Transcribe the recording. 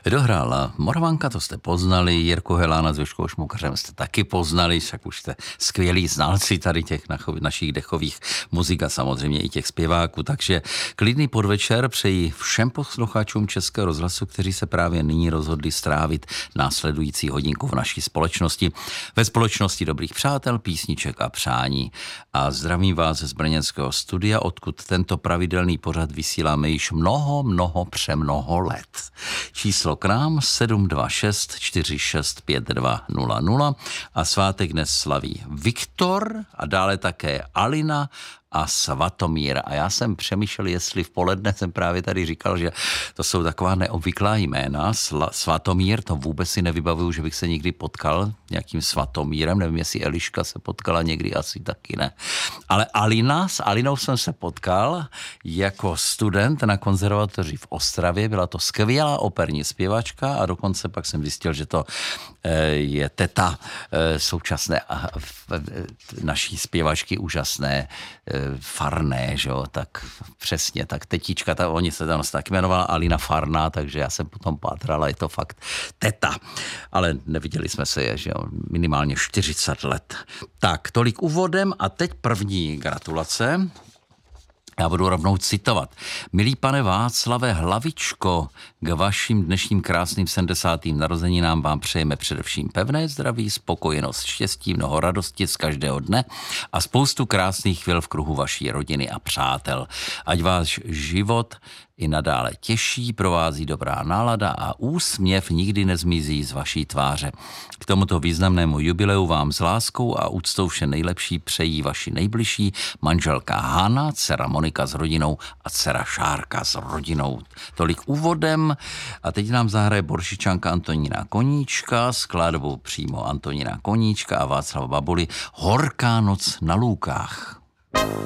Dohrála Moravanka, to jste poznali, Jirku Helána s Vyškou Šmukařem jste taky poznali, však už jste skvělí znalci tady těch našich dechových muzik a samozřejmě i těch zpěváků, takže klidný podvečer přeji všem posluchačům Českého rozhlasu, kteří se právě nyní rozhodli strávit následující hodinku v naší společnosti. Ve společnosti dobrých přátel, písniček a přání. A zdravím vás z brněnského studia, odkud tento pravidelný pořad vysíláme již přemnoho let. Číslo k nám 726 46 5200 a svátek dnes slaví Viktor a dále také Alina a Svatomír. A já jsem přemýšlel, jestli v poledne jsem právě tady říkal, že to jsou taková neobvyklá jména. Svatomír, to vůbec si nevybavuju, že bych se někdy potkal nějakým Svatomírem. Nevím, jestli Eliška se potkala někdy, asi taky ne. Ale Alina, s Alinou jsem se potkal jako student na konzervatoři v Ostravě. Byla to skvělá operní zpěvačka a dokonce pak jsem zjistil, že to je teta současné naší zpěvačky úžasné Farné, že jo, tak přesně, tak tetička, oni se tam taky jmenovala Alina Farná, takže já jsem potom pátrala, je to fakt teta, ale neviděli jsme se, že jo, minimálně 40 let. Tak, tolik úvodem a teď první gratulace. Já budu rovnou citovat. Milý pane Václave Hlavičko, k vašim dnešním krásným 70. narozeninám vám přejeme především pevné zdraví, spokojenost, štěstí, mnoho radosti z každého dne a spoustu krásných chvil v kruhu vaší rodiny a přátel. Ať váš život i nadále těší, provází dobrá nálada a úsměv nikdy nezmizí z vaší tváře. K tomuto významnému jubileu vám s láskou a úctou vše nejlepší přejí vaši nejbližší manželka Hana, dcera Monika s rodinou a dcera Šárka s rodinou. Tolik úvodem a teď nám zahraje Boršičanka Antonína Koníčka, skladbu přímo Antonína Koníčka a Václava Babuly Horká noc na lůkách.